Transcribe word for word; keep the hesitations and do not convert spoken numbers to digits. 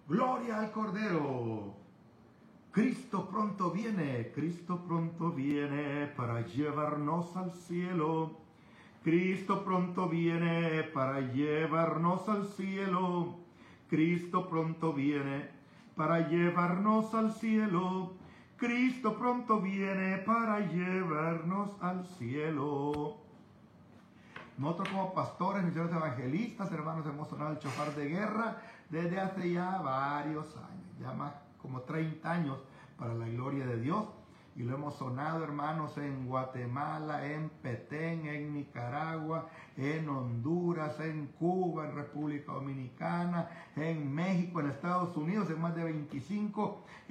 Gloria al Cordero. Cristo pronto viene, Cristo pronto viene para llevarnos al cielo. Cristo pronto viene para llevarnos al cielo. Cristo pronto viene para llevarnos al cielo. Cristo pronto viene para llevarnos al cielo. Nosotros como pastores, misioneros evangelistas, hermanos, hemos sonado el chofar de guerra desde hace ya varios años, ya más como treinta años para la gloria de Dios. Y lo hemos sonado, hermanos, en Guatemala, en Petén, en Nicaragua, en Honduras, en Cuba, en República Dominicana, en México, en Estados Unidos, en más de veinticinco